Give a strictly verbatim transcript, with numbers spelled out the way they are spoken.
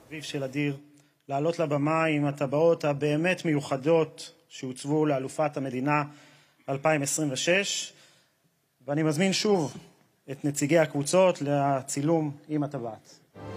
אביו של אדיר, לעלות לבמה עם הטבעות הבאמת מיוחדות שהוצבו לאלופת המדינה אלפיים עשרים ושש, ואני מזמין שוב את נציגי הקבוצות לצילום עם הטבעת.